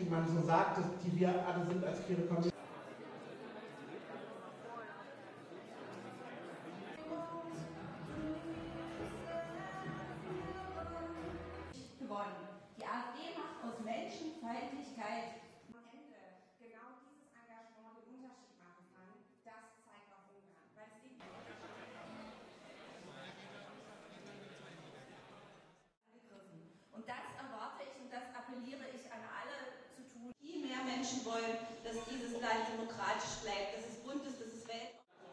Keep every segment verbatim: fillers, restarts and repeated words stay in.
die man so sagt, die wir alle sind als queere Community. Gewonnen. Die AfD macht aus Menschenfeindlichkeit am Ende genau dieses Engagement den Unterschied machen kann. Das zeigt auch Ungarn. Weil es eben und das erwarte ich und das appelliere ich an alle zu tun. Viel mehr Menschen wollen, dass dieses Land demokratisch bleibt, dass es bunt ist, dass es welt.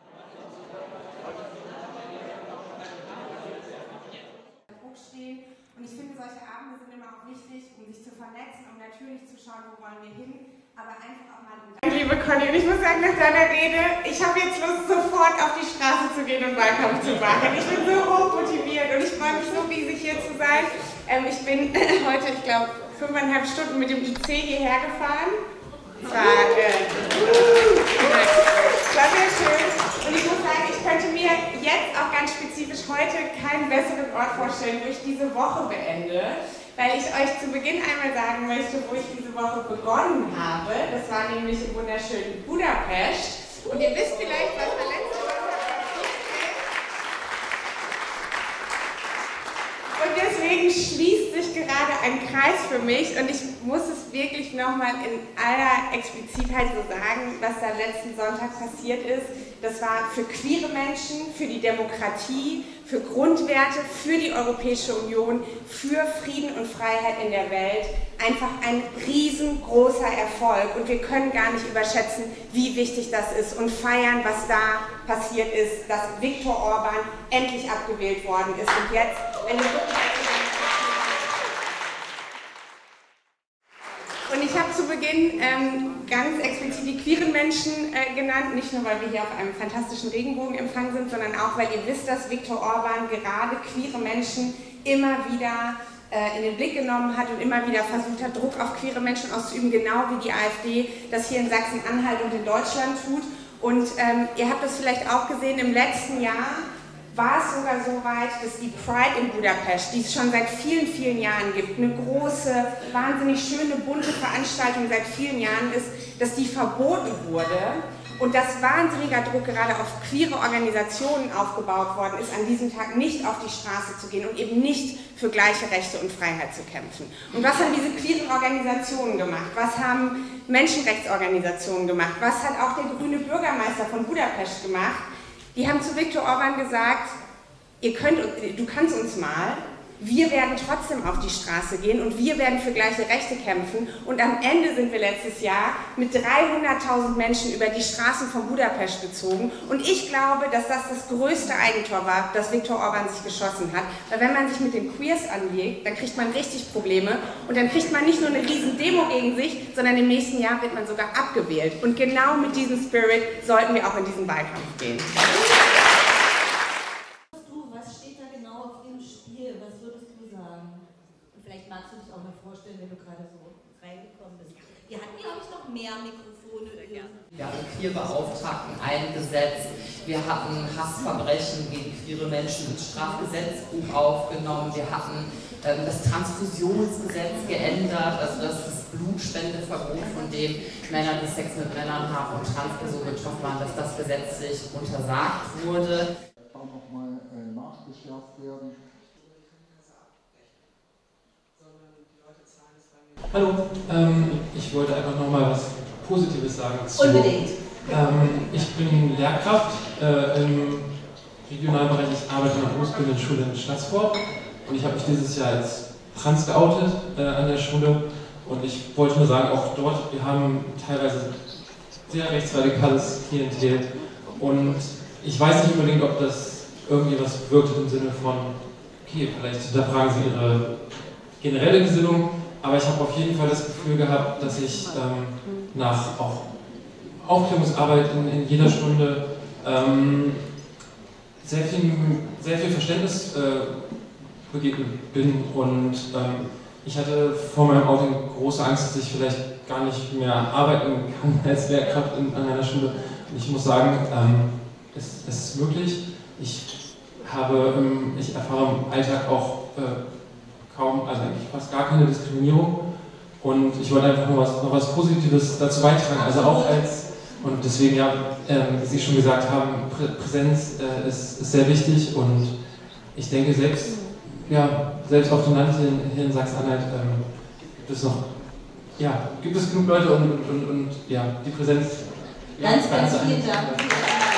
Stehen. Und ich finde, solche Abende sind immer auch wichtig, um sich zu vernetzen, um natürlich zu schauen, wo wollen wir hin, aber einfach auch mal... Liebe Conny, und ich muss sagen, nach deiner Rede, ich habe jetzt Lust, sofort auf die Straße zu gehen und Wahlkampf zu machen. Ich bin so hoch motiviert und ich freue mich so riesig, hier zu sein. Ähm, ich bin heute, ich glaube, fünfeinhalb Stunden mit dem I C hierher gefahren. Das war, äh, das war sehr schön. Und ich muss sagen, ich könnte mir jetzt auch ganz spezifisch heute keinen besseren Ort vorstellen, wo ich diese Woche beende, weil ich euch zu Beginn einmal sagen möchte, wo ich diese Woche begonnen habe. Das war nämlich im wunderschönen Budapest. Und ihr wisst vielleicht, was da letzte Woche passiert ist. Und deswegen schließt sich gerade ein Kreis für mich und ich muss es wirklich nochmal in aller Explizitheit so sagen, was da letzten Sonntag passiert ist. Das war für queere Menschen, für die Demokratie, für Grundwerte, für die Europäische Union, für Frieden und Freiheit in der Welt einfach ein riesengroßer Erfolg. Und wir können gar nicht überschätzen, wie wichtig das ist und feiern, was da passiert ist, dass Viktor Orban endlich abgewählt worden ist. Und jetzt, wenn wir Und ich habe zu Beginn ähm, ganz explizit die queeren Menschen äh, genannt, nicht nur, weil wir hier auf einem fantastischen Regenbogenempfang sind, sondern auch, weil ihr wisst, dass Viktor Orban gerade queere Menschen immer wieder äh, in den Blick genommen hat und immer wieder versucht hat, Druck auf queere Menschen auszuüben, genau wie die AfD das hier in Sachsen-Anhalt und in Deutschland tut. Und ähm, ihr habt das vielleicht auch gesehen, im letzten Jahr war es sogar so weit, dass die Pride in Budapest, die es schon seit vielen, vielen Jahren gibt, eine große, wahnsinnig schöne, bunte Veranstaltung seit vielen Jahren ist, dass die verboten wurde und dass wahnsinniger Druck gerade auf queere Organisationen aufgebaut worden ist, an diesem Tag nicht auf die Straße zu gehen und eben nicht für gleiche Rechte und Freiheit zu kämpfen. Und was haben diese queeren Organisationen gemacht? Was haben Menschenrechtsorganisationen gemacht? Was hat auch der grüne Bürgermeister von Budapest gemacht? Die haben zu Viktor Orban gesagt, ihr könnt, du kannst uns mal, wir werden trotzdem auf die Straße gehen und wir werden für gleiche Rechte kämpfen. Und am Ende sind wir letztes Jahr mit dreihunderttausend Menschen über die Straßen von Budapest gezogen. Und ich glaube, dass das das größte Eigentor war, das Viktor Orban sich geschossen hat. Weil wenn man sich mit den Queers anlegt, dann kriegt man richtig Probleme. Und dann kriegt man nicht nur eine riesen Demo gegen sich, sondern im nächsten Jahr wird man sogar abgewählt. Und genau mit diesem Spirit sollten wir auch in diesen Wahlkampf gehen. Vielleicht magst du dich auch noch vorstellen, wenn du gerade so reingekommen bist. Wir hatten, glaube ich, noch mehr Mikrofone. Wir haben Queerbeauftragten eingesetzt. Wir hatten Hassverbrechen gegen queere Menschen ins Strafgesetzbuch aufgenommen. Wir hatten ähm, das Transfusionsgesetz geändert, also das ist das Blutspendeverbot, von dem Männer, die Sex mit Männern haben und Transpersonen betroffen waren, dass das gesetzlich untersagt wurde. Auch nochmal äh, nachgeschärft werden. Hallo, ähm, ich wollte einfach nochmal was Positives sagen zu. Unbedingt. Ähm, ich bin Lehrkraft äh, im Regionalbereich. Ich arbeite an der Berufsbildenden in Stadsfurt und ich habe mich dieses Jahr als trans geoutet äh, an der Schule. Und ich wollte nur sagen, auch dort, wir haben teilweise sehr rechtsradikales Klientel. Und ich weiß nicht unbedingt, ob das irgendwie was wirkt im Sinne von, okay, vielleicht hinterfragen Sie Ihre generelle Gesinnung. Aber ich habe auf jeden Fall das Gefühl gehabt, dass ich ähm, nach auch Aufklärungsarbeit in, in jeder Stunde ähm, sehr, viel, sehr viel Verständnis äh, begegnet bin. Und ähm, ich hatte vor meinem Outing große Angst, dass ich vielleicht gar nicht mehr arbeiten kann als Lehrkraft in, an einer Schule. Und ich muss sagen, ähm, es, es ist möglich. Ich, habe, ähm, ich erfahre im Alltag auch äh, kaum, also eigentlich fast gar keine Diskriminierung Und ich wollte einfach noch was, noch was Positives dazu beitragen. Also auch als, und deswegen ja, ähm, wie Sie schon gesagt haben, Prä Präsenz äh, ist, ist sehr wichtig und ich denke selbst, ja, selbst auf dem Land hier in, hier in Sachsen-Anhalt ähm, gibt es noch, ja, gibt es genug Leute und, und, und, und ja, die Präsenz. Ganz, ja, ganz vielen Dank.